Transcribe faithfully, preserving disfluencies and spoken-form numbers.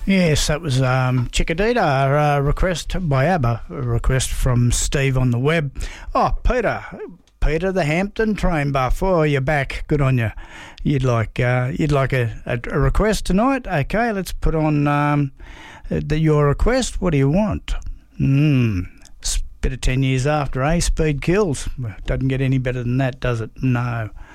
Yes, that was um, Chickadita, a request by ABBA, a request from Steve on the web. Oh, Peter, Peter the Hampton Train Buff. Oh, you're back. Good on you. You'd like uh, you'd like a, a, a request tonight? Okay, let's put on um, the, your request. What do you want? Hmm, bit of ten years after, eh? Speed Kills. Doesn't get any better than that, does it? No.